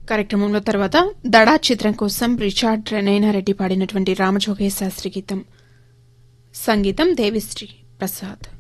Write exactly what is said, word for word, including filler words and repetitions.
కార్యక్రమంలో తర్వాత దడా చిత్రం కోసం రిచార్డ్ నైనారెడ్డి పాడినటువంటి రామజోగయ్య శాస్త్రి గీతం. సంగీతం దేవిశ్రీ ప్రసాద్.